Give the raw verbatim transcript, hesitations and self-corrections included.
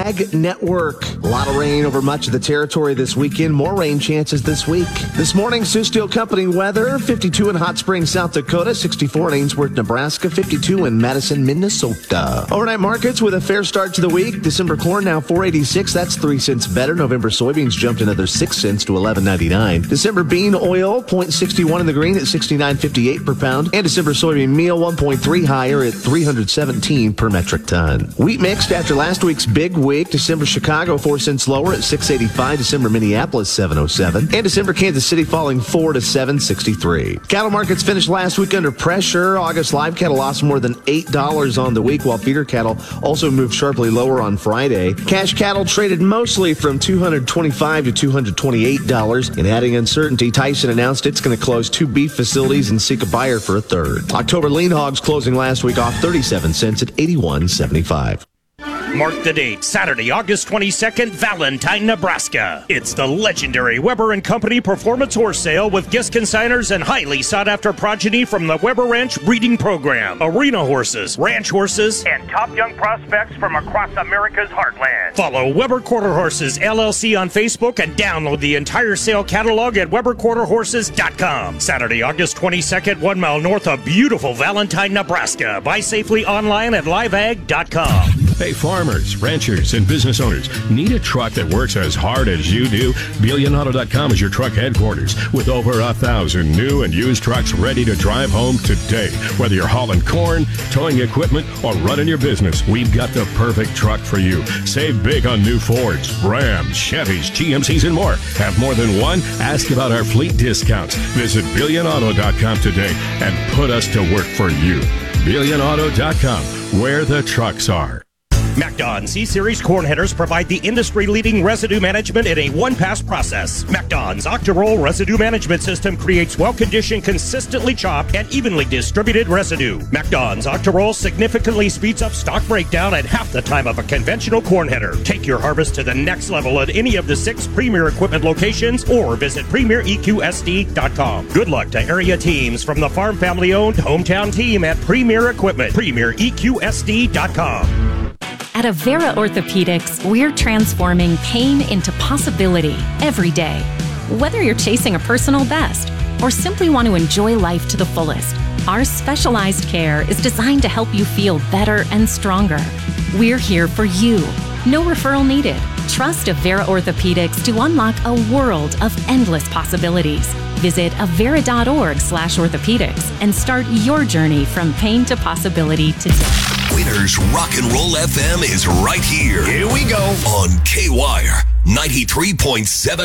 Ag Network. A lot of rain over much of the territory this weekend. More rain chances this week. This morning, Sioux Steel Company weather, fifty-two in Hot Springs, South Dakota, sixty-four in Ainsworth, Nebraska, fifty-two in Madison, Minnesota. Overnight markets with a fair start to the week. December corn now four eighty-six. That's three cents better. November soybeans jumped another six cents to eleven ninety-nine. December bean oil, zero point six one in the green at sixty-nine fifty-eight per pound. And December soybean meal, one point three higher at three hundred seventeen per metric ton. Wheat mixed after last week's big week. December Chicago, four cents lower at six eighty-five. December Minneapolis, seven oh seven. And December Kansas City falling four to seven sixty-three. Cattle markets finished last week under pressure. August live cattle lost more than eight dollars on the week, while feeder cattle also moved sharply lower on Friday. Cash cattle traded mostly from two hundred twenty-five dollars to two hundred twenty-eight dollars. And adding uncertainty, Tyson announced it's going to close two beef facilities and seek a buyer for a third. October lean hogs closing last week off thirty-seven cents at eighty-one seventy-five. Mark the date, Saturday, August twenty-second, Valentine, Nebraska. It's the legendary Weber and Company Performance Horse Sale with guest consigners and highly sought-after progeny from the Weber Ranch Breeding Program. Arena horses, ranch horses, and top young prospects from across America's heartland. Follow Weber Quarter Horses, L L C on Facebook and download the entire sale catalog at weber quarter horses dot com. Saturday, August twenty-second, one mile north of beautiful Valentine, Nebraska. Buy safely online at live ag dot com. Hey, farmers, ranchers, and business owners, need a truck that works as hard as you do? Billion Auto dot com is your truck headquarters with over a thousand new and used trucks ready to drive home today. Whether you're hauling corn, towing equipment, or running your business, we've got the perfect truck for you. Save big on new Fords, Rams, Chevys, G M Cs, and more. Have more than one? Ask about our fleet discounts. Visit Billion Auto dot com today and put us to work for you. Billion Auto dot com, where the trucks are. MacDon C-Series corn headers provide the industry-leading residue management in a one-pass process. MacDon's Octaroll residue management system creates well-conditioned, consistently chopped, and evenly distributed residue. MacDon's Octaroll significantly speeds up stock breakdown at half the time of a conventional corn header. Take your harvest to the next level at any of the six Premier Equipment locations or visit premier E Q S D dot com. Good luck to area teams from the farm family-owned hometown team at Premier Equipment. premier E Q S D dot com. At Avera Orthopedics, we're transforming pain into possibility every day. Whether you're chasing a personal best or simply want to enjoy life to the fullest, our specialized care is designed to help you feel better and stronger. We're here for you. No referral needed. Trust Avera Orthopedics to unlock a world of endless possibilities. Visit avera.org slash orthopedics and start your journey from pain to possibility today. Winners Rock and Roll F M is right here. Here we go. On K-Wire ninety-three point seven.